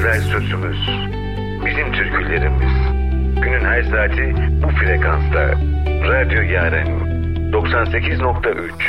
güzel sözümüz, bizim türkülerimiz. Günün her saati bu frekansta. Radyo Yaren 98.3.